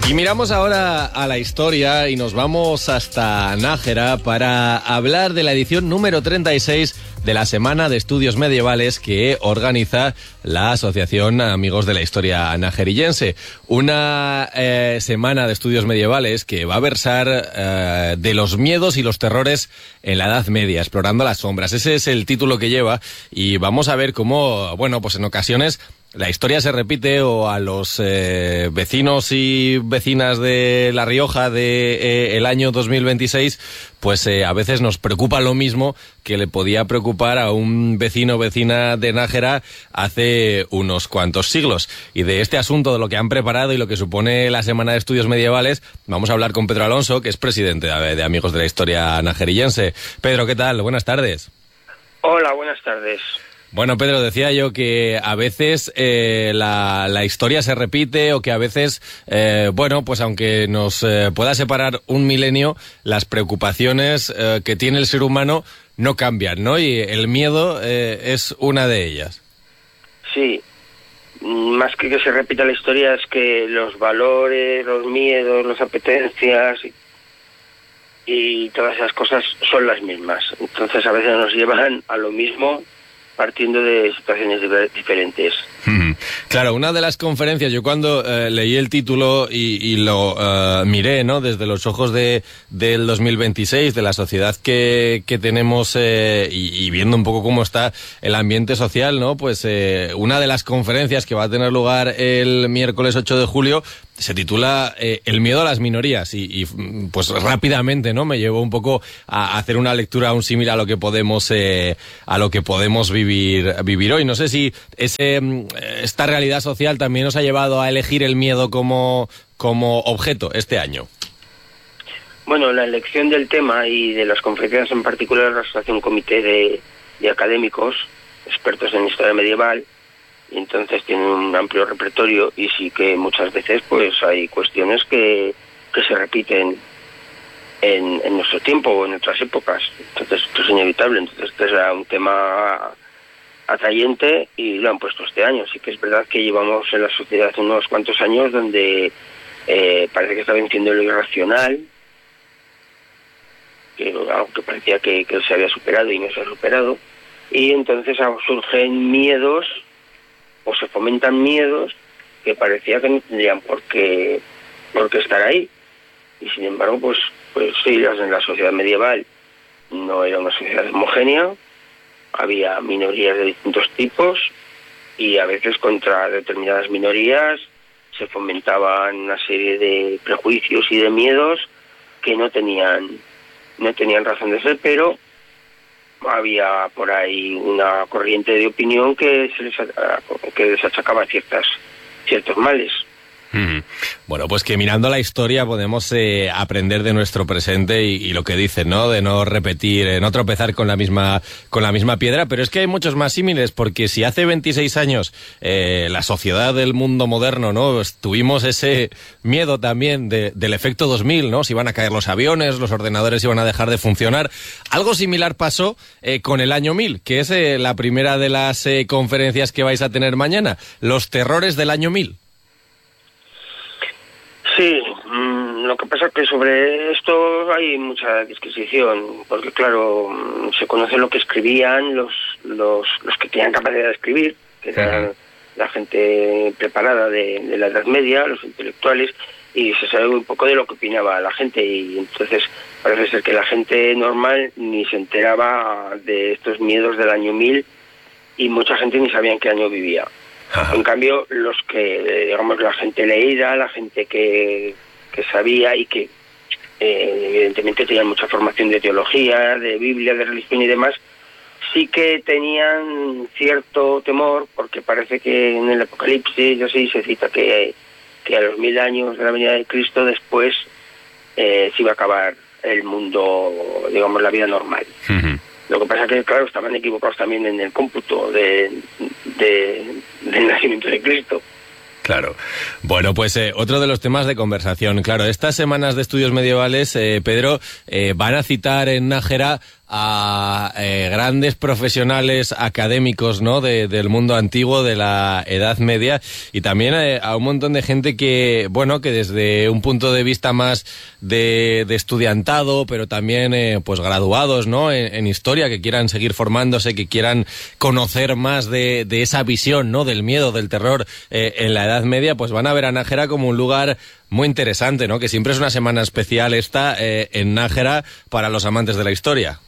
Y miramos ahora a la historia y nos vamos hasta Nájera para hablar de la edición número 36 de la Semana de Estudios Medievales que organiza la Asociación Amigos de la Historia Najerillense. Una semana de estudios medievales que va a versar de los miedos y los terrores en la Edad Media, explorando las sombras. Ese es el título que lleva y vamos a ver cómo, bueno, pues en ocasiones la historia se repite o a los vecinos y vecinas de La Rioja el año 2026, pues a veces nos preocupa lo mismo que le podía preocupar a un vecino o vecina de Nájera hace unos cuantos siglos. Y de este asunto, de lo que han preparado y lo que supone la Semana de Estudios Medievales, vamos a hablar con Pedro Alonso, que es presidente de Amigos de la Historia Najerillense. Pedro, ¿qué tal? Buenas tardes. Hola, buenas tardes. Bueno, Pedro, decía yo que a veces la historia se repite o que a veces, bueno, pues aunque nos pueda separar un milenio, las preocupaciones que tiene el ser humano no cambian, ¿no? Y el miedo es una de ellas. Sí, más que se repita la historia es que los valores, los miedos, las apetencias y todas esas cosas son las mismas. Entonces a veces nos llevan a lo mismo, partiendo de situaciones diferentes. Claro, una de las conferencias, yo cuando leí el título y lo miré, ¿no?, desde los ojos del 2026, de la sociedad que tenemos y viendo un poco cómo está el ambiente social, ¿no?, pues una de las conferencias que va a tener lugar el miércoles 8 de julio se titula El miedo a las minorías y pues rápidamente, ¿no?, me llevó un poco a hacer una lectura, un símil a lo que podemos vivir hoy. No sé si esta realidad social también nos ha llevado a elegir el miedo como objeto este año. Bueno, la elección del tema y de las conferencias en particular las hace un comité de académicos, expertos en historia medieval, y entonces tienen un amplio repertorio y sí que muchas veces pues hay cuestiones que se repiten en nuestro tiempo o en otras épocas. Entonces esto es inevitable. Entonces este era un tema atrayente y lo han puesto este año. Sí que es verdad que llevamos en la sociedad unos cuantos años donde parece que está venciendo lo irracional, algo que parecía que se había superado y no se ha superado, y entonces surgen miedos o se fomentan miedos que parecía que no tendrían por qué estar ahí. Y sin embargo, pues sí, en la sociedad medieval no era una sociedad homogénea, había minorías de distintos tipos y a veces contra determinadas minorías se fomentaban una serie de prejuicios y de miedos que no tenían razón de ser, pero había por ahí una corriente de opinión que les achacaba ciertos males. Bueno, pues que mirando la historia podemos aprender de nuestro presente y lo que dicen, ¿no?, de no repetir, no tropezar con la misma piedra, pero es que hay muchos más símiles, porque si hace 26 años la sociedad del mundo moderno, ¿no?, pues tuvimos ese miedo también del efecto 2000, ¿no?, si iban a caer los aviones, los ordenadores iban a dejar de funcionar. Algo similar pasó con el año 1000, que es la primera de las conferencias que vais a tener mañana, los terrores del año 1000. Sí, lo que pasa es que sobre esto hay mucha disquisición, porque claro, se conoce lo que escribían los que tenían capacidad de escribir, que eran la gente preparada de la Edad Media, los intelectuales, y se sabe muy poco de lo que opinaba la gente, y entonces parece ser que la gente normal ni se enteraba de estos miedos del año 1000 y mucha gente ni sabía en qué año vivía. En cambio, los que, digamos, la gente leída, la gente que sabía y que evidentemente tenían mucha formación de teología, de Biblia, de religión y demás, sí que tenían cierto temor, porque parece que en el Apocalipsis, así se cita que a los 1000 años de la venida de Cristo después se iba a acabar el mundo, digamos, la vida normal. Lo que pasa es que, claro, estaban equivocados también en el cómputo del nacimiento de Cristo. Claro. Bueno, pues otro de los temas de conversación. Claro, estas semanas de estudios medievales, Pedro, van a citar en Nájera a grandes profesionales académicos, ¿no? Del mundo antiguo, de la Edad Media, y también a un montón de gente que, bueno, que desde un punto de vista más de estudiantado, pero también pues graduados, ¿no? En historia, que quieran seguir formándose, que quieran conocer más de esa visión, ¿no? Del miedo, del terror en la Edad Media, pues van a ver a Nájera como un lugar muy interesante, ¿no? Que siempre es una semana especial esta en Nájera para los amantes de la historia.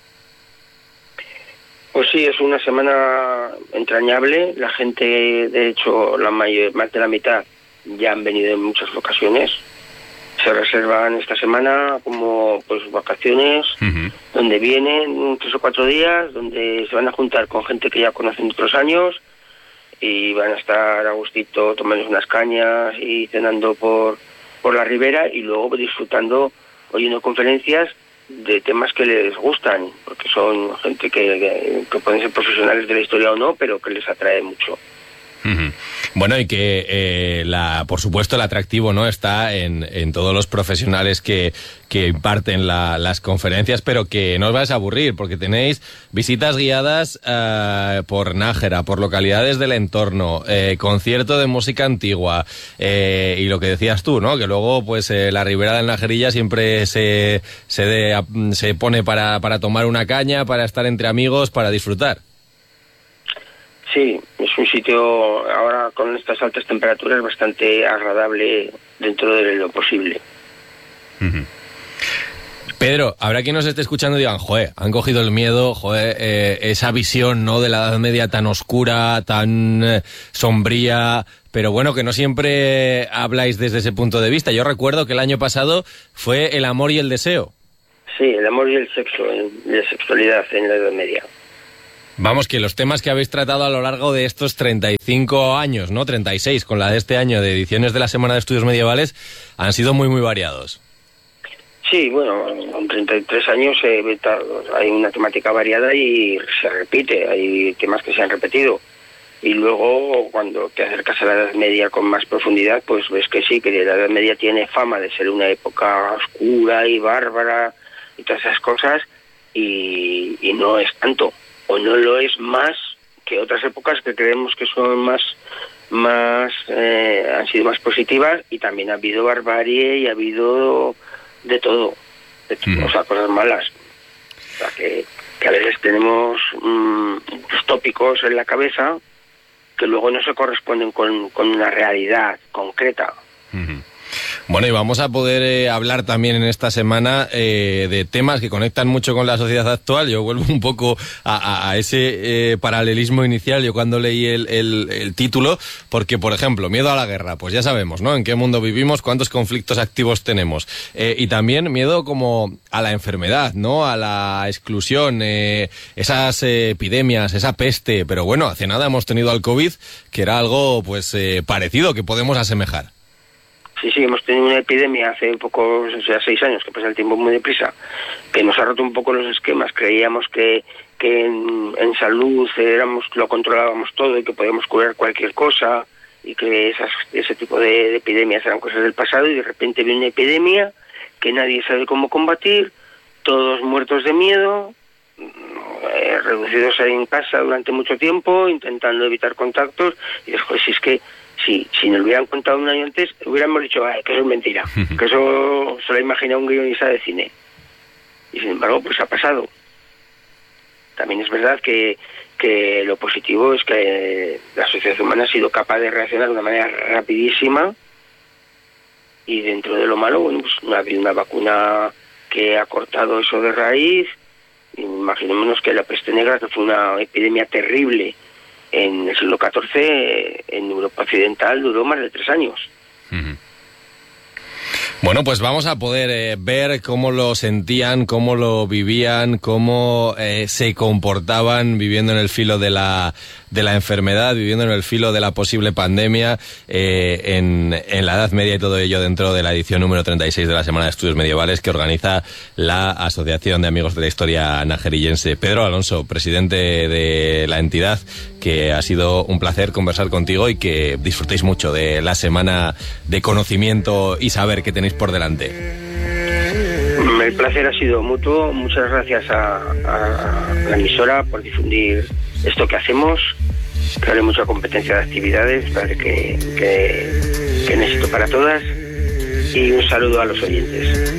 Pues sí, es una semana entrañable. La gente, de hecho, más de la mitad ya han venido en muchas ocasiones. Se reservan esta semana como pues vacaciones, donde vienen 3 o 4 días, donde se van a juntar con gente que ya conocen de otros años y van a estar a gustito tomando unas cañas y cenando por la ribera, y luego disfrutando, oyendo conferencias de temas que les gustan, porque son gente que pueden ser profesionales de la historia o no, pero que les atrae mucho. Bueno, y que por supuesto el atractivo, ¿no? Está en todos los profesionales que imparten las conferencias, pero que no os vais a aburrir, porque tenéis visitas guiadas por Nájera, por localidades del entorno, concierto de música antigua, y lo que decías tú, ¿no? Que luego pues la Ribera del Najerilla siempre se pone para tomar una caña, para estar entre amigos, para disfrutar. Sí, es un sitio ahora con estas altas temperaturas bastante agradable dentro de lo posible. Pedro, habrá quien nos esté escuchando y digan, joder, han cogido el miedo, esa visión, ¿no? De la Edad Media tan oscura, tan sombría, pero bueno, que no siempre habláis desde ese punto de vista. Yo recuerdo que el año pasado fue el amor y el deseo. Sí, el amor y el sexo, la sexualidad en la Edad Media. Vamos, que los temas que habéis tratado a lo largo de estos 35 años, ¿no? 36, con la de este año de ediciones de la Semana de Estudios Medievales, han sido muy, muy variados. Sí, bueno, en 33 años hay una temática variada y se repite, hay temas que se han repetido. Y luego, cuando te acercas a la Edad Media con más profundidad, pues ves que sí, que la Edad Media tiene fama de ser una época oscura y bárbara y todas esas cosas, y no es tanto. O no lo es más que otras épocas que creemos que son han sido más positivas, y también ha habido barbarie y ha habido de todo, o sea, cosas malas. O sea, que a veces tenemos tópicos en la cabeza que luego no se corresponden con una realidad concreta. Bueno, y vamos a poder hablar también en esta semana de temas que conectan mucho con la sociedad actual. Yo vuelvo un poco a ese paralelismo inicial, yo cuando leí el título, porque, por ejemplo, miedo a la guerra, pues ya sabemos, ¿no? En qué mundo vivimos, cuántos conflictos activos tenemos. Y también miedo como a la enfermedad, ¿no? A la exclusión, esas epidemias, esa peste. Pero bueno, hace nada hemos tenido al COVID, que era algo pues parecido, que podemos asemejar. Sí, hemos tenido una epidemia hace pocos, o sea, 6 años, que pasa el tiempo muy deprisa, que nos ha roto un poco los esquemas. Creíamos que en salud lo controlábamos todo y que podíamos curar cualquier cosa, y que ese tipo de epidemias eran cosas del pasado, y de repente viene una epidemia que nadie sabe cómo combatir, todos muertos de miedo, reducidos en casa durante mucho tiempo, intentando evitar contactos, y después, si es que si nos lo hubieran contado un año antes, hubiéramos dicho que eso es mentira, que eso se lo ha imaginado un guionista de cine. Y sin embargo, pues ha pasado. También es verdad que lo positivo es que la sociedad humana ha sido capaz de reaccionar de una manera rapidísima, y dentro de lo malo, bueno, pues no ha habido una vacuna que ha cortado eso de raíz. Imaginémonos que la peste negra, que fue una epidemia terrible en el siglo XIV, en Europa Occidental duró más de 3 años. Bueno, pues vamos a poder ver cómo lo sentían, cómo lo vivían, cómo se comportaban viviendo en el filo de la enfermedad, viviendo en el filo de la posible pandemia en la Edad Media, y todo ello dentro de la edición número 36 de la Semana de Estudios Medievales que organiza la Asociación de Amigos de la Historia Najerillense. Pedro Alonso, presidente de la entidad, que ha sido un placer conversar contigo, y que disfrutéis mucho de la semana de conocimiento y saber que tenéis por delante. El placer ha sido mutuo. Muchas gracias a la emisora por difundir esto que hacemos, que hay mucha competencia de actividades, parece que es éxito para todas, y un saludo a los oyentes.